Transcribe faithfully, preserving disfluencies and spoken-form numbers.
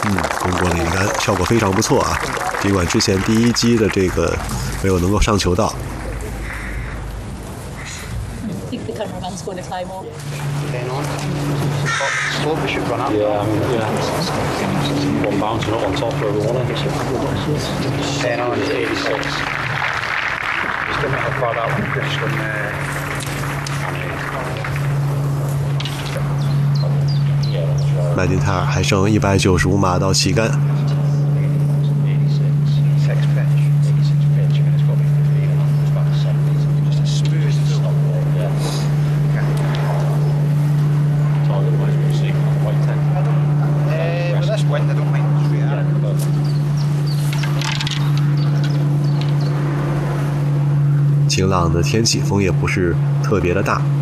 嗯，通过了一杆，效果非常不错啊。尽管之前第一击的这个没有能够上球到。麦金泰尔还剩一百九十五码到旗杆。晴朗的天气，风也不是特别的大。